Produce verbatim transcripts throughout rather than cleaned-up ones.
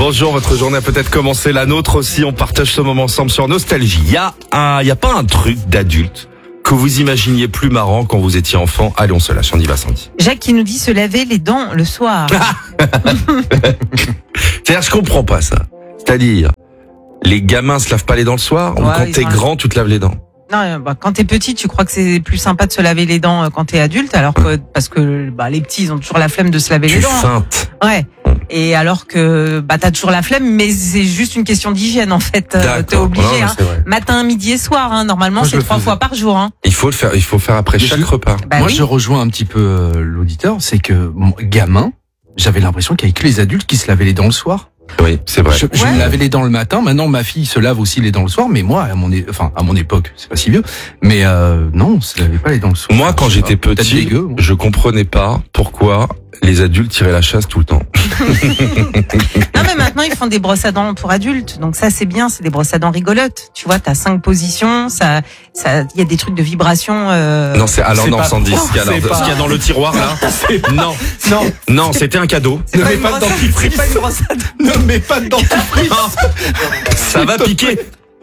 Bonjour, votre journée a peut-être commencé, la nôtre aussi. On partage ce moment ensemble sur Nostalgie. Il y a un, il y a pas un truc d'adulte que vous imaginiez plus marrant quand vous étiez enfant? Allez, on se lâche, on y va, Sandy. Jacques qui nous dit se laver les dents le soir. C'est-à-dire, je comprends pas ça. C'est-à-dire, les gamins se lavent pas les dents le soir, ou Ouais, quand ils t'es ont- grand, tu te laves les dents? Non, bah, quand t'es petit, tu crois que c'est plus sympa de se laver les dents euh, quand t'es adulte, alors que parce que bah, les petits, ils ont toujours la flemme de se laver Tu les dents. feintes. Ouais. Et alors que bah t'as toujours la flemme, mais c'est juste une question d'hygiène en fait. Euh, D'accord. T'es obligé. Non, mais hein. c'est vrai. Matin, midi et soir. Hein. Normalement, Moi, je c'est le trois faisais. fois par jour. Hein. Il faut le faire, il faut faire après Mais chaque je- repas. Bah Moi, oui. je rejoins un petit peu euh, l'auditeur, c'est que mon gamin, j'avais l'impression qu'il y avait que les adultes qui se lavaient les dents le soir. Oui, c'est vrai. Je, je Ouais. me lavais les dents le matin. Maintenant, ma fille se lave aussi les dents le soir, mais moi, à mon, é- enfin, à mon époque, c'est pas si vieux, mais euh, non, on se lavait pas les dents le soir. Moi, quand Je sais j'étais pas, peut-être petit, dégueu, moi. je comprenais pas pourquoi les adultes tiraient la chasse tout le temps. Non, mais maintenant ils font des brosses à dents pour adultes, donc ça c'est bien. C'est des brosses à dents rigolotes. Tu vois, t'as cinq positions. Ça, ça, il y a des trucs de vibration. Euh... Non, c'est alors C'est non, pas- Sandy, ce qu'il y a, c'est alors, pas- ce qu'il y a dans le tiroir là. Non, Non, non, c'était un cadeau. C'est ne mets une pas de brosse à- dentifrice. C'est pas une brosse à dents. ne mets pas de dentifrice. Ça va piquer.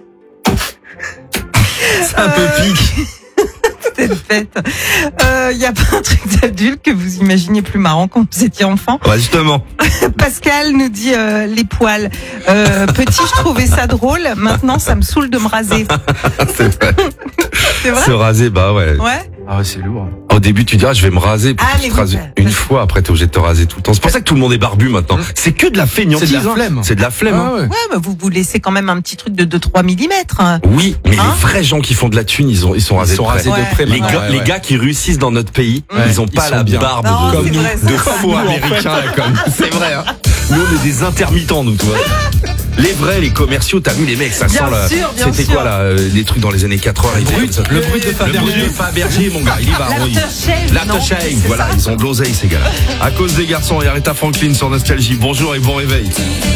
Ça peut piquer. C'était fête. Il y a pas un truc d'adulte que vous imaginez plus marrant quand vous étiez enfant? Ouais, justement. Pascal nous dit euh, les poils. Euh, petit, je trouvais ça drôle. Maintenant, ça me saoule de me raser. C'est vrai. C'est vrai? Se raser, bah ouais. Ouais. Ah ouais, c'est lourd. Au début, tu dis, ah, je vais me raser. Puis Ah, tu mais te oui, rases bah, une parce- fois, après t'es obligé de te raser tout le temps. C'est pour ça que tout le monde est barbu maintenant. C'est que de la feignantise. C'est de la hein. flemme. C'est de la flemme. hein. Ah ouais. Ouais, mais vous vous laissez quand même un petit truc de deux trois millimètres. Oui, mais Hein les vrais gens qui font de la thune, ils ont, ils sont rasés Ils sont de près. rasés Ouais. de près. Les maintenant, gars, ouais, les ouais. gars qui réussissent dans notre pays, Ouais. ils ont Ils pas sont la bien. barbe Non, de, c'est de, vrai, de ça. faux Nous, en fait. américains, là, comme. C'est vrai, hein. Nous, on est des intermittents, nous, tu vois. Les vrais, les commerciaux, t'as vu les mecs, ça Bien sent là. sûr, bien C'était sûr. quoi, là, euh, les trucs dans les années quatre-vingts, ils brut, faisaient comme ça. le brut de Le Fabergé. brut de Fabergé, mon gars, il y va. oui. L'aftershave, non, L'aftershave, c'est voilà, ça. ils ont de l'oseille, ces gars-là. À cause des garçons, et Aretha Franklin sur Nostalgie. Bonjour et bon réveil.